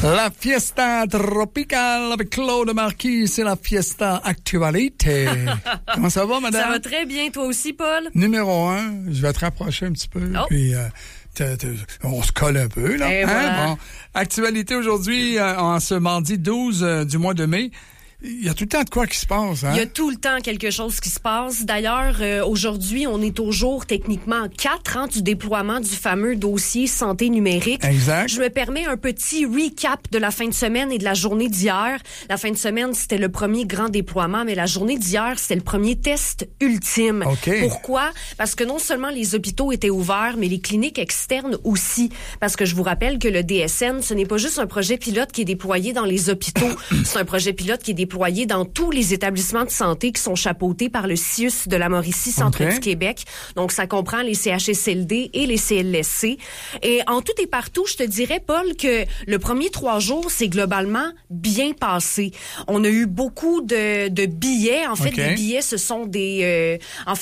La fiesta tropicale avec Claude Marquis, c'est la fiesta actualité. Comment ça va, madame? Ça va très bien, toi aussi, Paul? Numéro 1, je vais te rapprocher un petit peu, puis on se colle un peu, là. Voilà. Bon. Actualité aujourd'hui, en ce mardi 12 du mois de mai. Il y a tout le temps de quoi qui se passe, hein? Il y a tout le temps quelque chose qui se passe. D'ailleurs, aujourd'hui, on est au jour techniquement 4 du déploiement du fameux dossier santé numérique. Exact. Je me permets un petit recap de la fin de semaine et de la journée d'hier. La fin de semaine, c'était le premier grand déploiement, mais la journée d'hier, c'était le premier test ultime. Okay. Pourquoi? Parce que non seulement les hôpitaux étaient ouverts, mais les cliniques externes aussi. Parce que je vous rappelle que le DSN, ce n'est pas juste un projet pilote qui est déployé dans les hôpitaux. C'est un projet pilote qui est déployé dans tous les établissements de santé qui sont chapeautés par le CIUS de la Mauricie, centre du Québec. Donc, ça comprend les CHSLD et les CLSC. Et en tout et partout, je te dirais, Paul, que le premier 3 jours, c'est globalement bien passé. On a eu beaucoup de billets. En fait, des billets, ce sont des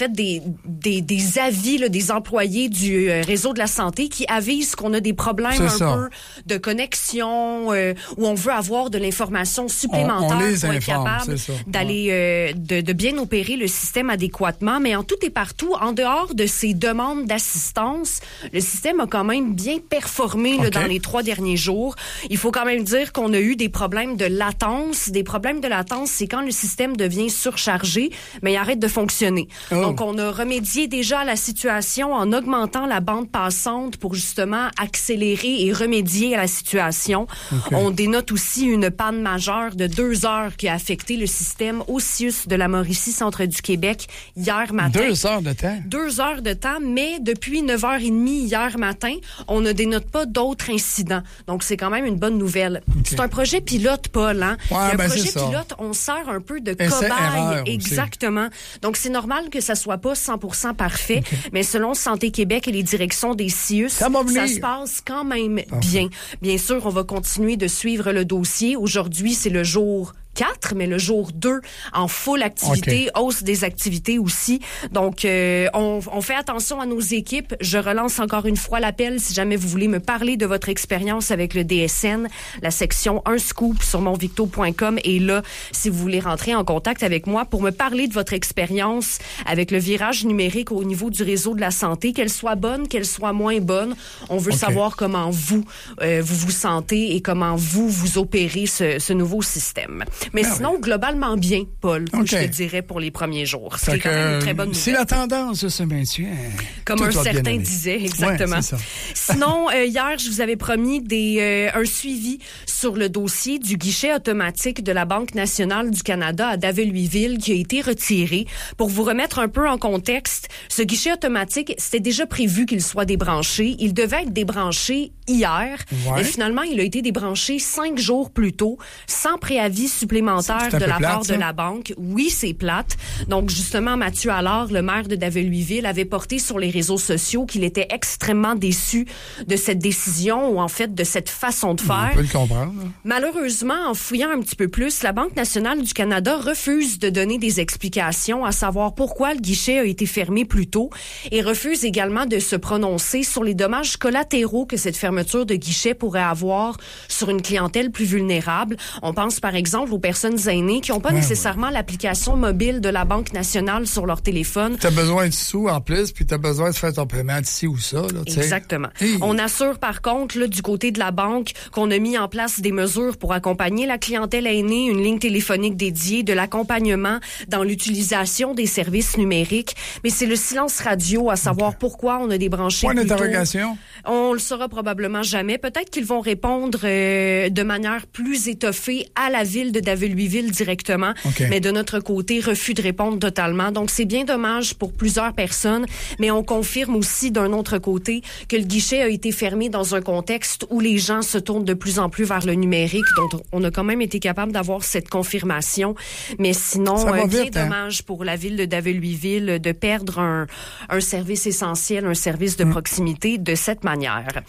avis là, des employés du réseau de la santé qui avisent qu'on a des problèmes peu de connexion, où on veut avoir de l'information supplémentaire pour être capable d'aller de bien opérer le système adéquatement. Mais en tout et partout, en dehors de ces demandes d'assistance, le système a quand même bien performé là, dans les 3 derniers jours. Il faut quand même dire qu'on a eu des problèmes de latence. Des problèmes de latence, c'est quand le système devient surchargé, mais il arrête de fonctionner. Donc, on a remédié déjà à la situation en augmentant la bande passante pour justement accélérer et remédier à la situation. On dénote aussi une panne majeure de 2 heures qui a affecté le système au CIUS de la Mauricie, centre du Québec, hier matin. 2 heures de temps? 2 heures de temps, mais depuis 9h30 hier matin, on ne dénote pas d'autres incidents. Donc, c'est quand même une bonne nouvelle. C'est un projet pilote, Paul, hein? Ouais, un projet pilote, on sert un peu de cobaye. Exactement. Donc, c'est normal que ça soit pas 100% parfait, mais selon Santé Québec et les directions des CIUS, ça se passe quand même bien. Bien sûr, on va continuer de suivre le dossier. Aujourd'hui, c'est le jour 4, mais le jour 2, en full activité, hausse des activités aussi. Donc, on fait attention à nos équipes. Je relance encore une fois l'appel si jamais vous voulez me parler de votre expérience avec le DSN. La section 1 Scoop sur monvicto.com est là si vous voulez rentrer en contact avec moi pour me parler de votre expérience avec le virage numérique au niveau du réseau de la santé, qu'elle soit bonne, qu'elle soit moins bonne. On veut savoir comment vous vous sentez et comment vous opérez ce nouveau système. Mais sinon, globalement bien, Paul, je te dirais, pour les premiers jours. C'est quand même une très bonne nouvelle. Si la tendance se maintient. Comme un certain disait, exactement. Ouais, Sinon, hier, je vous avais promis un suivi sur le dossier du guichet automatique de la Banque nationale du Canada à Daveluiville qui a été retiré. Pour vous remettre un peu en contexte, ce guichet automatique, c'était déjà prévu qu'il soit débranché. Il devait être débranché hier. Et finalement, il a été débranché 5 jours plus tôt, sans préavis supplémentaire de la part de la banque. Oui, c'est plate. Donc, justement, Mathieu Allard, le maire de Daveluiville, avait porté sur les réseaux sociaux qu'il était extrêmement déçu de cette décision ou en fait de cette façon de faire. On peut le comprendre. Malheureusement, en fouillant un petit peu plus, la Banque nationale du Canada refuse de donner des explications à savoir pourquoi le guichet a été fermé plus tôt et refuse également de se prononcer sur les dommages collatéraux que cette fermeture de guichet pourrait avoir sur une clientèle plus vulnérable. On pense par exemple aux personnes aînées qui n'ont pas nécessairement l'application mobile de la Banque nationale sur leur téléphone. Tu as besoin de sous en plus, puis tu as besoin de faire ton paiement d'ici ou ça. Là, exactement. On assure par contre, là, du côté de la banque, qu'on a mis en place des mesures pour accompagner la clientèle aînée, une ligne téléphonique dédiée, de l'accompagnement dans l'utilisation des services numériques. Mais c'est le silence radio à savoir pourquoi on a débranché Point plus tôt. d'interrogation. On le saura probablement jamais. Peut-être qu'ils vont répondre de manière plus étoffée à la ville de Daveluiville directement. Mais de notre côté, refus de répondre totalement. Donc, c'est bien dommage pour plusieurs personnes, mais on confirme aussi d'un autre côté que le guichet a été fermé dans un contexte où les gens se tournent de plus en plus vers le numérique. Donc, on a quand même été capable d'avoir cette confirmation. Mais sinon, bien dommage pour la ville de Daveluiville de perdre un service essentiel, un service de proximité de cette manière. Je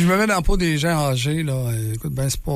me mets dans la peau des gens âgés, là, écoute, ben, c'est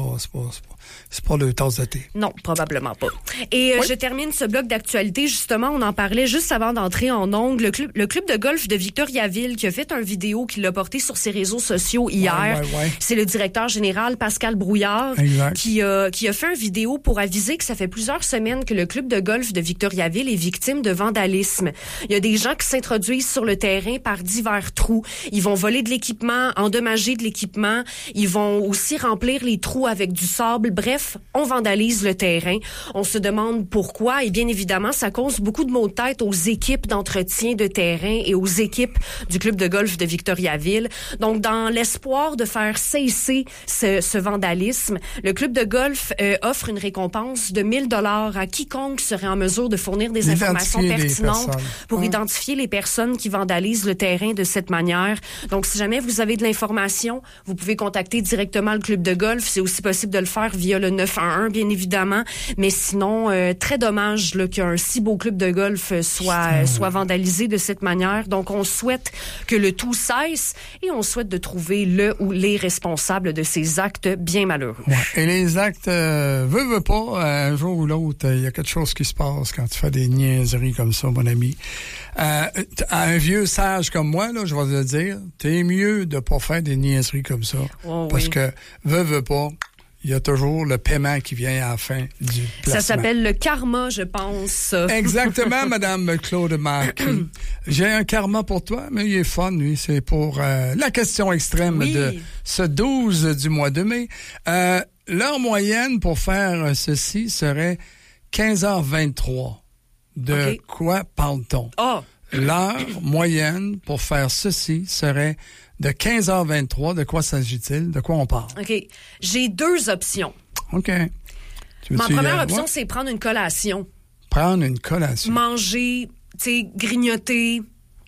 pas le tasse de thé. Non, probablement pas. Et je termine ce bloc d'actualité, justement, on en parlait juste avant d'entrer en ongle. Le club de golf de Victoriaville qui a fait une vidéo qu'il a portée sur ses réseaux sociaux hier. Ouais. C'est le directeur général Pascal Brouillard qui a fait une vidéo pour aviser que ça fait plusieurs semaines que le club de golf de Victoriaville est victime de vandalisme. Il y a des gens qui s'introduisent sur le terrain par divers trous. Ils vont voler de l'équipement, endommager de l'équipement. Ils vont aussi remplir les trous avec du sable. Bref, on vandalise le terrain. On se demande pourquoi. Et bien évidemment, ça cause beaucoup de maux de tête aux équipes d'entretien de terrain et aux équipes du club de golf de Victoriaville. Donc, dans l'espoir de faire cesser ce vandalisme, le club de golf offre une récompense de 1 000 $ à quiconque serait en mesure de fournir des informations pertinentes pour identifier les personnes qui vandalisent le terrain de cette manière. Donc, si jamais vous avez de l'information, vous pouvez contacter directement le club de golf. C'est aussi possible de le faire via le 911, bien évidemment. Mais sinon, très dommage là, qu'un si beau club de golf soit vandalisé de cette manière. Donc, on souhaite que le tout cesse et on souhaite de trouver le ou les responsables de ces actes bien malheureux. Ouais. Et les actes, veux pas, un jour ou l'autre, il y a quelque chose qui se passe quand tu fais des niaiseries comme ça, mon ami. Un vieux sage comme moi, là, je vais te dire, t'es mieux de pas faire des niaiseries comme ça. Oh, parce que, veux pas, il y a toujours le paiement qui vient à la fin du placement. Ça s'appelle le karma, je pense. Exactement, Madame Claude Marquis. J'ai un karma pour toi, mais il est fun, lui. C'est pour la question extrême de ce 12 du mois de mai. L'heure moyenne pour faire ceci serait 15h23. De quoi parle-t-on? Oh. L'heure moyenne pour faire ceci serait de 15h23. De quoi s'agit-il? De quoi on parle? OK. J'ai 2 options. OK. Ma première option, c'est prendre une collation. Prendre une collation. Manger, tu sais, grignoter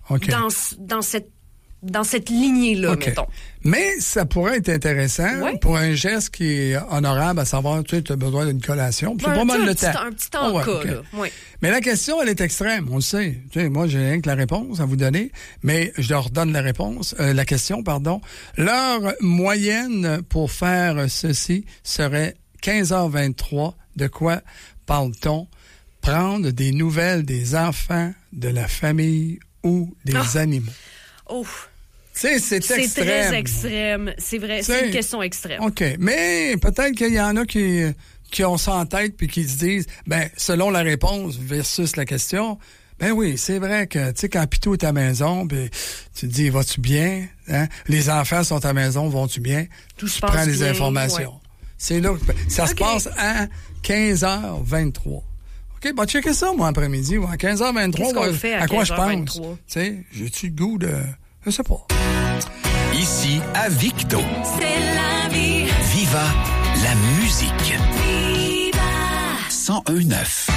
dans cette lignée-là, mettons. Mais ça pourrait être intéressant pour un geste qui est honorable, à savoir, tu as besoin d'une collation. C'est pas mal le temps. Un petit encas, là. Oui. Mais la question, elle est extrême, on le sait. Tu sais, moi, j'ai rien que la réponse à vous donner, mais je leur donne la réponse, la question, pardon. L'heure moyenne pour faire ceci serait 15h23. De quoi parle-t-on? Prendre des nouvelles des enfants, de la famille ou des animaux. Oh. C'est extrême. C'est très extrême. C'est vrai, c'est une question extrême. OK. Mais peut-être qu'il y en a qui ont ça en tête puis qui se disent, selon la réponse versus la question, oui, c'est vrai que, tu sais, quand Pitou est à la maison, puis tu te dis, vas-tu bien? Hein? Les enfants sont à la maison, vont-tu bien? Tout se passe bien. Tu prends les informations. Ouais. C'est là que ça se passe à 15h23. OK, checker ça, moi, après-midi. À 15h23, qu'est-ce qu'on fait à quoi 15h23? Je pense? Tu sais, j'ai-tu le goût de... Je sais pas. Ici, à Victo. C'est la vie. Viva la musique. Viva 101.9.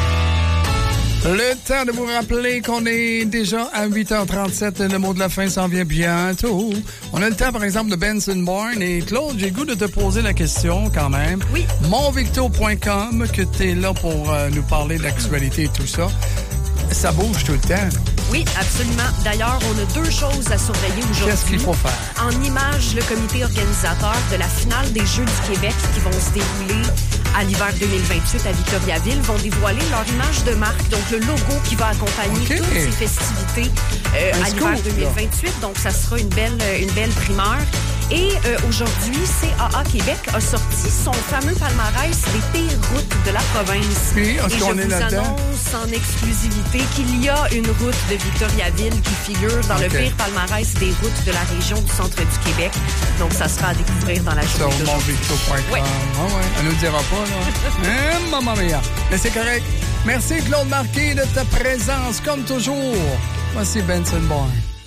Le temps de vous rappeler qu'on est déjà à 8h37. Le mot de la fin s'en vient bientôt. On a le temps, par exemple, de Benson Bourne. Et Claude, j'ai le goût de te poser la question quand même. Oui. Monvicto.com, que tu es là pour nous parler de l'actualité et tout ça. Ça bouge tout le temps. Oui, absolument. D'ailleurs, on a 2 choses à surveiller aujourd'hui. Qu'est-ce qu'il faut faire? En images, le comité organisateur de la finale des Jeux du Québec qui vont se dérouler à l'hiver 2028 à Victoriaville vont dévoiler leur image de marque, donc le logo qui va accompagner toutes ces festivités à l'hiver 2028. Donc, ça sera une belle primeur. Et aujourd'hui, CAA Québec a sorti son fameux palmarès des pires routes de la province. Oui, est-ce qu'on est là-dedans? Et je vous annonce en exclusivité qu'il y a une route de Victoriaville qui figure dans le pire palmarès des routes de la région du centre du Québec. Donc, ça sera à découvrir dans la journée d'aujourd'hui. Sur monvicto.com. Oui. Elle nous dira pas, là. Maman mia. Mais c'est correct. Merci, Claude Marquis, de ta présence, comme toujours. Voici Benson Bourne.